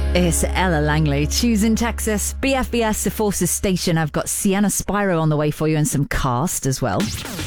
It's Ella Langley, choosing Texas, BFBS, the Forces Station. I've got Sienna Spiro on the way for you and some cast as well.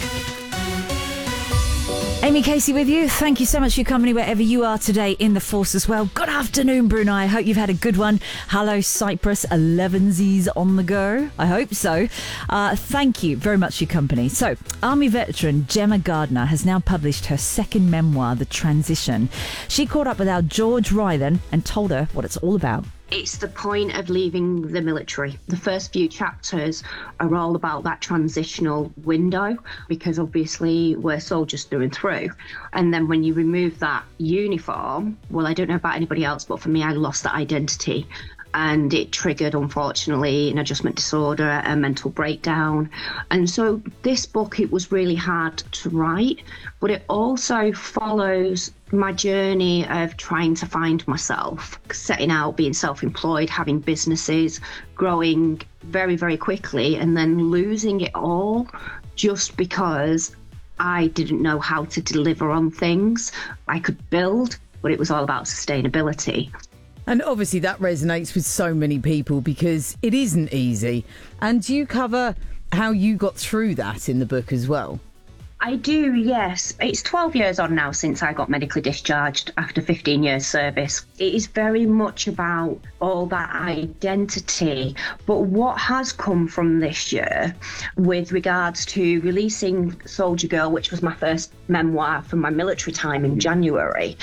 Amy Casey with you. Thank you so much for your company wherever you are today in the force as well. Good afternoon, Brunei. I hope you've had a good one. Hello, Cyprus. 11Z's on the go. I hope so. Thank you very much for your company. So, Army veteran Gemma Gardner has now published her second memoir, The Transition. She caught up with our George Ryland and told her what it's all about. It's the point of leaving the military. The first few chapters are all about that transitional window, because obviously we're soldiers through and through. And then when you remove that uniform, well, I don't know about anybody else, but for me, I lost that identity. And it triggered, unfortunately, an adjustment disorder, a mental breakdown. And so this book, it was really hard to write, but it also follows my journey of trying to find myself, setting out, being self-employed, having businesses, growing very, very quickly, and then losing it all just because I didn't know how to deliver on things. I could build, but it was all about sustainability. And obviously that resonates with so many people because it isn't easy. And you cover how you got through that in the book as well. I do, yes. It's 12 years on now since I got medically discharged after 15 years service. It is very much about all that identity. But what has come from this year with regards to releasing Soldier Girl, which was my first memoir from my military time in January,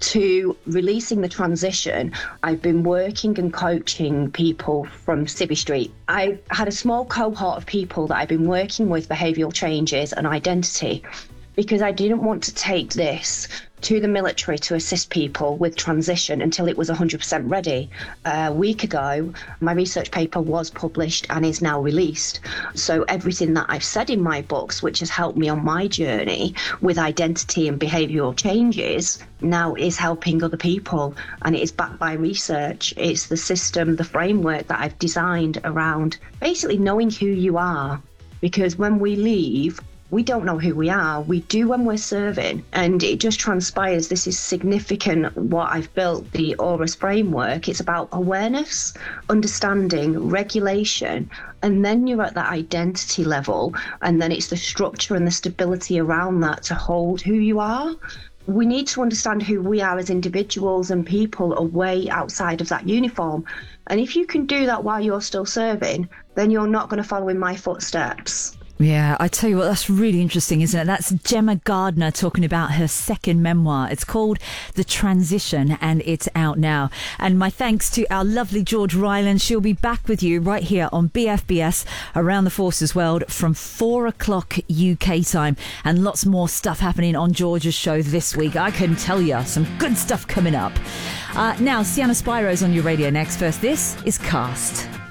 to releasing The Transition, I've been working and coaching people from Civvy Street. I had a small cohort of people that I've been working with behavioural changes and identity, because I didn't want to take this to the military to assist people with transition until it was 100% ready. A week ago, my research paper was published and is now released. So everything that I've said in my books, which has helped me on my journey with identity and behavioural changes, now is helping other people, and it is backed by research. It's the system, the framework that I've designed around basically knowing who you are, because when we leave, we don't know who we are. We do when we're serving. And it just transpires. This is significant what I've built, the AURUS framework. It's about awareness, understanding, regulation, and then you're at that identity level. And then it's the structure and the stability around that to hold who you are. We need to understand who we are as individuals and people away outside of that uniform. And if you can do that while you're still serving, then you're not going to follow in my footsteps. Yeah, I tell you what, that's really interesting, isn't it? That's Gemma Gardner talking about her second memoir. It's called The Transition and it's out now. And my thanks to our lovely George Ryland. She'll be back with you right here on BFBS Around the Forces World from 4 o'clock UK time. And lots more stuff happening on George's show this week. I can tell you some good stuff coming up. Now, Sienna Spiro's on your radio next. First, this is Cast.